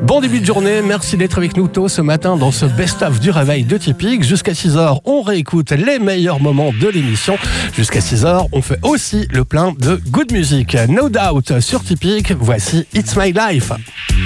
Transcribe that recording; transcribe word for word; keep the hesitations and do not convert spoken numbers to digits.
Bon début de journée, merci d'être avec nous tôt ce matin dans ce best-of du réveil de Tipeee. Jusqu'à six heures, on réécoute les meilleurs moments de l'émission. Jusqu'à six heures, on fait aussi le plein de good music. No Doubt sur Tipeee, voici It's My Life.